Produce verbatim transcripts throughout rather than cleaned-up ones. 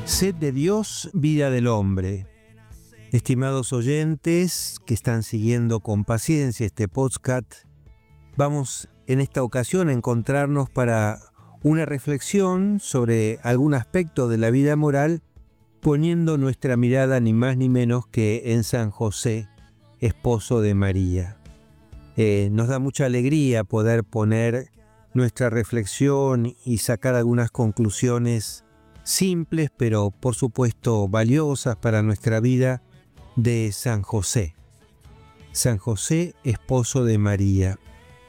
Sed de Dios, vida del hombre. Estimados oyentes que están siguiendo con paciencia este podcast, vamos en esta ocasión a encontrarnos para una reflexión sobre algún aspecto de la vida moral, poniendo nuestra mirada ni más ni menos que en San José, esposo de María. Eh, nos da mucha alegría poder poner nuestra reflexión y sacar algunas conclusiones simples, pero por supuesto valiosas para nuestra vida, de San José. San José, esposo de María.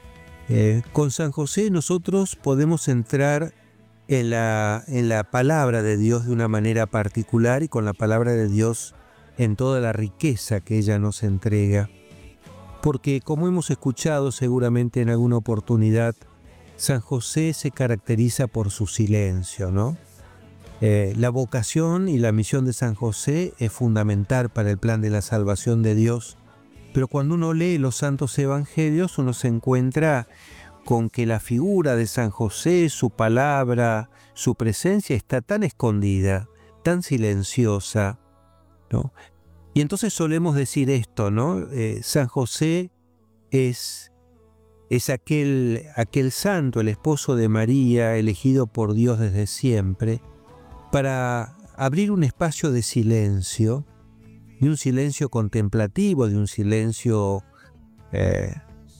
Eh, con San José nosotros podemos entrar en la, en la palabra de Dios de una manera particular y con la palabra de Dios en toda la riqueza que ella nos entrega. Porque como hemos escuchado seguramente en alguna oportunidad, San José se caracteriza por su silencio, ¿no? Eh, la vocación y la misión de San José es fundamental para el plan de la salvación de Dios, pero cuando uno lee los santos evangelios uno se encuentra con que la figura de San José, su palabra, su presencia está tan escondida, tan silenciosa, ¿no? Y entonces solemos decir esto, ¿no? Eh, San José es, es aquel, aquel santo, el esposo de María, elegido por Dios desde siempre, para abrir un espacio de silencio, de un silencio contemplativo, de un silencio eh,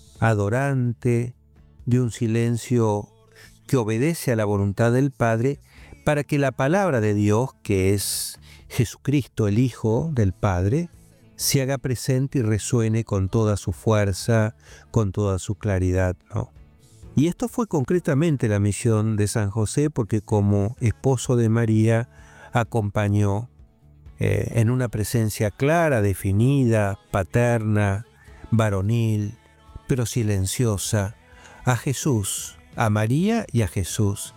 adorante, de un silencio que obedece a la voluntad del Padre, para que la palabra de Dios, que es Jesucristo, el Hijo del Padre, se haga presente y resuene con toda su fuerza, con toda su claridad, ¿no? Y esto fue concretamente la misión de San José, porque como esposo de María acompañó eh, en una presencia clara, definida, paterna, varonil, pero silenciosa, a Jesús, a María y a Jesús.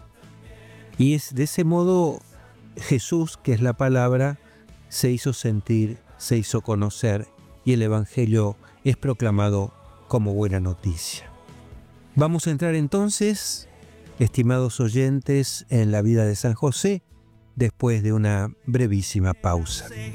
Y es de ese modo Jesús, que es la palabra, se hizo sentir, se hizo conocer, y el Evangelio es proclamado como buena noticia. Vamos a entrar entonces, estimados oyentes, en la vida de San José, después de una brevísima pausa.